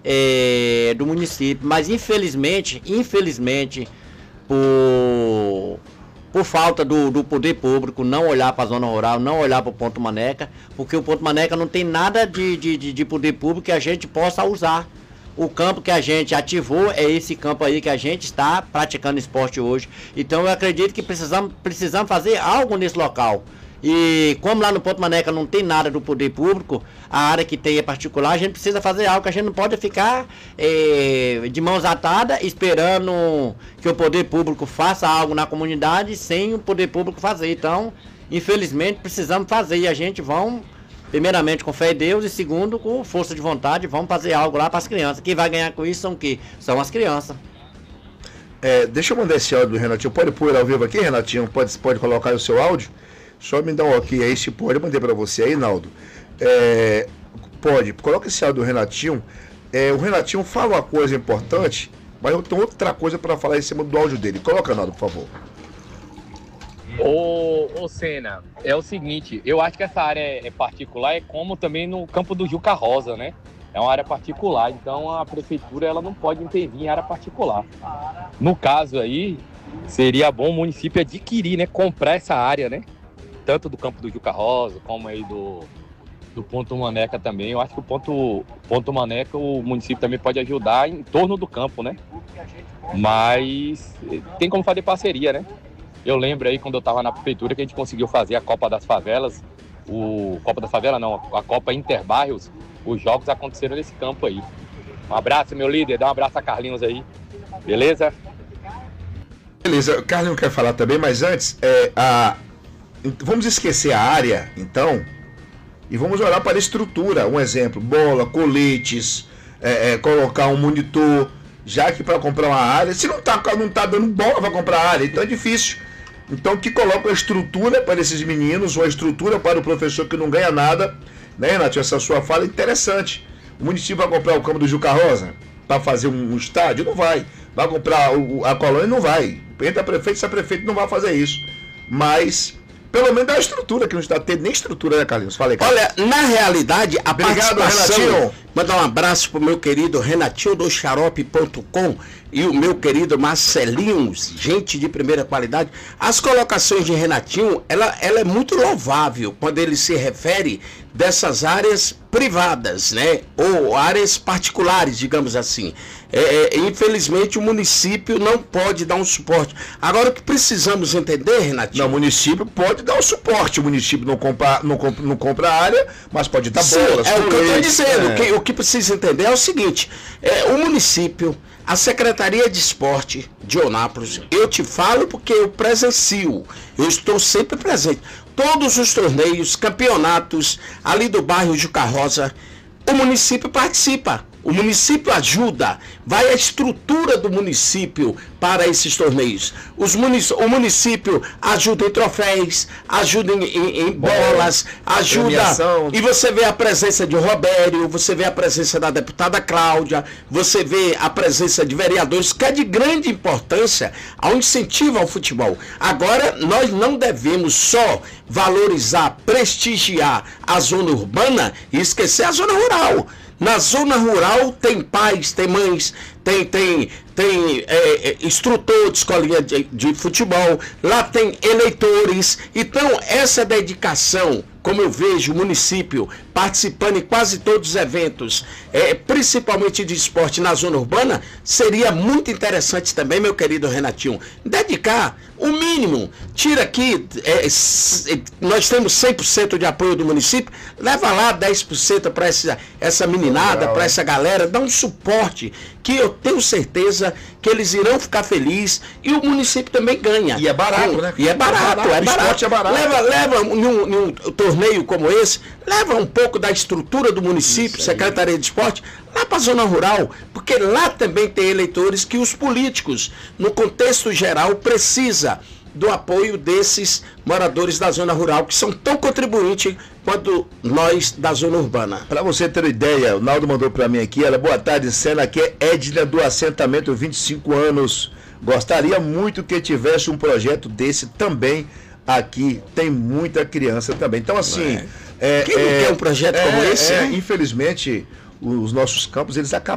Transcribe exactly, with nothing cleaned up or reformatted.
é, do município, mas infelizmente, infelizmente, por, por falta do, do poder público não olhar para a zona rural, não olhar para o Ponto Maneca, porque o Ponto Maneca não tem nada de, de, de poder público que a gente possa usar. O campo que a gente ativou é esse campo aí que a gente está praticando esporte hoje. Então eu acredito que precisamos, precisamos fazer algo nesse local. E como lá no Ponto Maneca não tem nada do poder público, a área que tem é particular, a gente precisa fazer algo, que a gente não pode ficar é, de mãos atadas esperando que o poder público faça algo na comunidade sem o poder público fazer. Então, infelizmente, precisamos fazer e a gente vamos, primeiramente com fé em Deus e segundo com força de vontade, vamos fazer algo lá para as crianças. Quem vai ganhar com isso são o quê? São as crianças. É, deixa eu mandar esse áudio do Renatinho. Pode pôr ao vivo aqui, Renatinho? Pode, pode colocar o seu áudio? Só me dá um ok aí, se pode, eu mandei para você aí, Naldo. É, pode, coloca esse áudio do Renatinho. É, o Renatinho fala uma coisa importante, mas eu tenho outra coisa para falar em cima do áudio dele. Coloca, Naldo, por favor. Ô, ô Senna, é o seguinte, eu acho que essa área é particular, é como também no campo do Juca Rosa, né? É uma área particular, então a prefeitura ela não pode intervir em área particular. No caso aí, seria bom o município adquirir, né? Comprar essa área, né? Tanto do campo do Juca Rosa, como aí do, do Ponto Maneca também. Eu acho que o ponto, ponto Maneca, o município também pode ajudar em torno do campo, né? Mas tem como fazer parceria, né? Eu lembro aí quando eu estava na prefeitura que a gente conseguiu fazer a Copa das Favelas, o Copa das Favelas não, a Copa Interbairros, os jogos aconteceram nesse campo aí. Um abraço, meu líder, dá um abraço a Carlinhos aí, beleza? Beleza, o Carlinhos quer falar também, mas antes, é, a... vamos esquecer a área, então, e vamos olhar para a estrutura. Um exemplo, bola, coletes, é, é, colocar um monitor, já que para comprar uma área, se não está não tá dando bola para comprar a área, então é difícil. Então que coloca uma estrutura para esses meninos, uma estrutura para o professor que não ganha nada, né, Renato? Essa sua fala é interessante. O município vai comprar o campo do Juca Rosa para fazer um, um estádio? Não vai. Vai comprar o, a colônia? Não vai. Entra prefeito, se a prefeito não vai fazer isso. Mas pelo menos dá uma estrutura, que não está tendo nem estrutura, né, Carlinhos? Fala aí, Carlinhos. Olha, na realidade, a Obrigado, participação... Renatinho. Mandar um abraço pro meu querido Renatinho do xarope ponto com e o meu querido Marcelinho, gente de primeira qualidade. As colocações de Renatinho, ela, ela é muito louvável quando ele se refere dessas áreas privadas, né? Ou áreas particulares, digamos assim. É, é, infelizmente o município não pode dar um suporte. Agora o que precisamos entender, Renatinho? Não, o município pode dar o suporte. O município não compra, não compra, não compra a área, mas pode dar Sim, bolas. é o que eu estou coletes, dizendo. é. O, que, o que precisa entender é o seguinte: é, o município, a Secretaria de Esporte de Onápolis, eu te falo porque eu presencio, eu estou sempre presente. Todos os torneios, campeonatos ali do bairro Juca Rosa, o município participa. O município ajuda, vai a estrutura do município para esses torneios. Os munic o município ajuda em troféus, ajuda em, em, em bolas, ajuda. Premiação. E você vê a presença de Robério, você vê a presença da deputada Cláudia, você vê a presença de vereadores, que é de grande importância ao incentivo ao futebol. Agora, nós não devemos só valorizar, prestigiar a zona urbana e esquecer a zona rural. Na zona rural tem pais, tem mães, tem, tem, tem é, instrutor de escolinha de, de futebol, lá tem eleitores. Então essa dedicação, como eu vejo o município participando em quase todos os eventos, é, principalmente de esporte na zona urbana, seria muito interessante também, meu querido Renatinho, dedicar o mínimo. Tira aqui, é, nós temos cem por cento de apoio do município, leva lá dez por cento para essa, essa meninada, para essa galera, dá um suporte que eu tenho certeza que eles irão ficar felizes e o município também ganha. E é barato, né? E é barato, é barato. O esporte é barato. Leva, leva num, num torneio como esse, leva um pouco da estrutura do município, Secretaria de Esporte, lá para a zona rural, porque lá também tem eleitores que os políticos, no contexto geral, precisa do apoio desses moradores da zona rural, que são tão contribuintes quanto nós da zona urbana. Para você ter uma ideia, o Naldo mandou para mim aqui, ela, boa tarde, Senna, aqui é Edna do assentamento, vinte e cinco anos, gostaria muito que tivesse um projeto desse também aqui, tem muita criança também. Então assim, é. É, quem não é, quer um projeto é, como esse? É, né? Infelizmente, os nossos campos, eles acabam